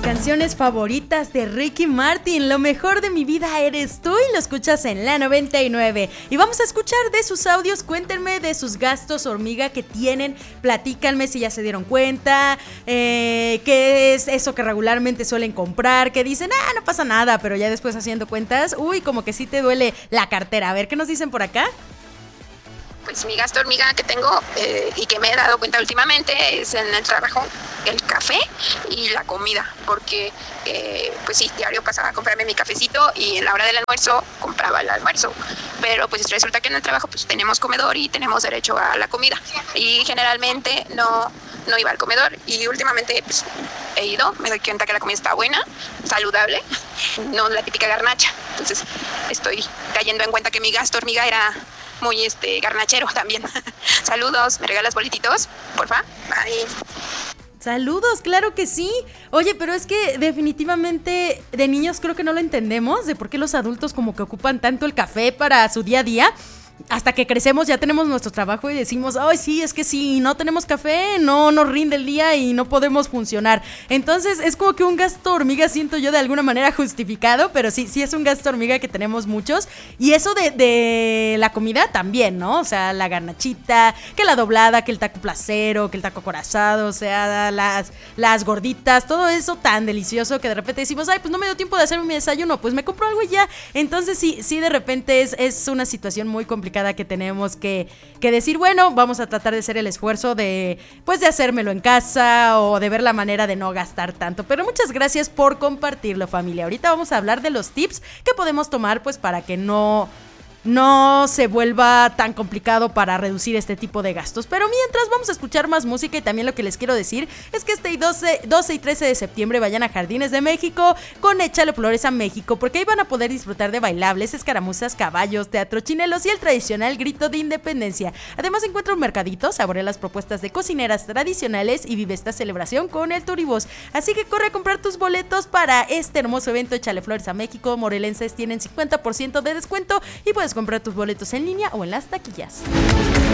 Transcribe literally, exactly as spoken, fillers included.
canciones favoritas de Ricky Martin. Lo mejor de mi vida eres tú, y lo escuchas en la noventa y nueve. Y vamos a escuchar de sus audios. Cuéntenme de sus gastos hormiga que tienen. Platícanme si ya se dieron cuenta, eh, qué es eso que regularmente suelen comprar, que dicen, ah, no pasa nada, pero ya después haciendo cuentas, uy, como que sí te duele la cartera. A ver, ¿qué nos dicen por acá? Pues mi gasto hormiga que tengo eh, y que me he dado cuenta últimamente es en el trabajo, el café y la comida, porque eh, pues sí, diario pasaba a comprarme mi cafecito y en la hora del almuerzo compraba el almuerzo, pero pues resulta que en el trabajo pues tenemos comedor y tenemos derecho a la comida y generalmente no, no iba al comedor, y últimamente pues he ido, me doy cuenta que la comida está buena, saludable, no la típica garnacha, entonces estoy cayendo en cuenta que mi gasto hormiga era muy este garnachero también. Saludos, ¿me regalas boletitos? Porfa. Bye. Saludos, claro que sí. Oye, pero es que definitivamente de niños creo que no lo entendemos, de por qué los adultos como que ocupan tanto el café para su día a día. Hasta que crecemos ya tenemos nuestro trabajo y decimos, ay, sí, es que si no tenemos café no nos rinde el día y no podemos funcionar. Entonces es como que un gasto hormiga, siento yo, de alguna manera justificado, pero sí, sí es un gasto hormiga que tenemos muchos. Y eso de, de la comida también, ¿no? O sea, la garnachita, que la doblada, que el taco placero, que el taco acorazado, o sea, las, las gorditas, todo eso tan delicioso que de repente decimos, ay, pues no me dio tiempo de hacer mi desayuno, pues me compro algo y ya. Entonces sí, sí de repente es, es una situación muy complicada que tenemos que, que decir, bueno, vamos a tratar de hacer el esfuerzo de, pues de hacérmelo en casa o de ver la manera de no gastar tanto. Pero muchas gracias por compartirlo, familia. Ahorita vamos a hablar de los tips que podemos tomar pues para que no... no se vuelva tan complicado para reducir este tipo de gastos. Pero mientras vamos a escuchar más música, y también lo que les quiero decir es que este doce, doce y trece de septiembre vayan a Jardines de México con Échale Flores a México, porque ahí van a poder disfrutar de bailables, escaramuzas, caballos, teatro, chinelos y el tradicional grito de independencia. Además encuentra un mercadito, saborea las propuestas de cocineras tradicionales y vive esta celebración con el Turibús. Así que corre a comprar tus boletos para este hermoso evento Échale Flores a México. Morelenses tienen cincuenta por ciento de descuento y puedes comprar tus boletos en línea o en las taquillas.